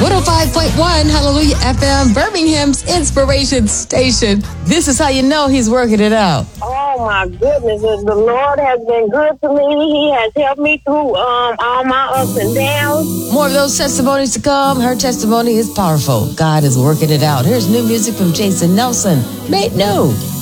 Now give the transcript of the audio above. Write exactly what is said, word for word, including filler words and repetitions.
one oh five point one Hallelujah F M, Birmingham's inspiration station. This is how you know he's working it out. Oh my goodness, the Lord has been good to me. He has helped me through um, all my ups and downs. More of those testimonies to come. Her testimony is powerful. God is working it out. Here's new music from Jason Nelson. Made new.